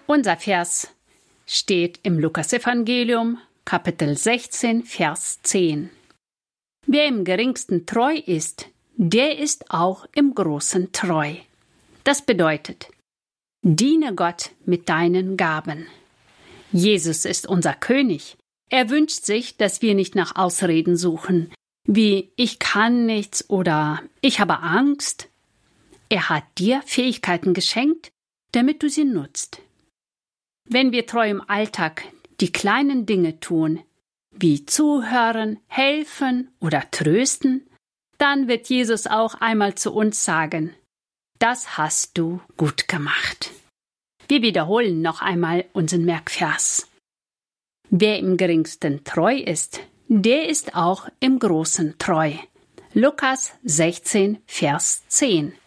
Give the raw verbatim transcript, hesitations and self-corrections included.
Unser Vers steht im Lukasevangelium, Kapitel sechzehn, Vers zehn. Wer im Geringsten treu ist, der ist auch im Großen treu. Das bedeutet, diene Gott mit deinen Gaben. Jesus ist unser König. Er wünscht sich, dass wir nicht nach Ausreden suchen, wie ich kann nichts oder ich habe Angst. Er hat dir Fähigkeiten geschenkt, damit du sie nutzt. Wenn wir treu im Alltag die kleinen Dinge tun, wie zuhören, helfen oder trösten, dann wird Jesus auch einmal zu uns sagen, das hast du gut gemacht. Wir wiederholen noch einmal unseren Merkvers. Wer im Geringsten treu ist, der ist auch im Großen treu. Lukas sechzehn, Vers zehn.